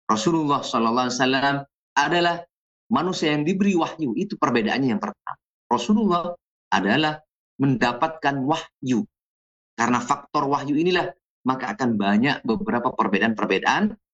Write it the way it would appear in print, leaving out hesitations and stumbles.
Rasulullah SAW adalah manusia yang diberi wahyu. Itu perbedaannya yang pertama. Rasulullah adalah mendapatkan wahyu. Karena faktor wahyu inilah, maka akan banyak beberapa perbedaan-perbedaan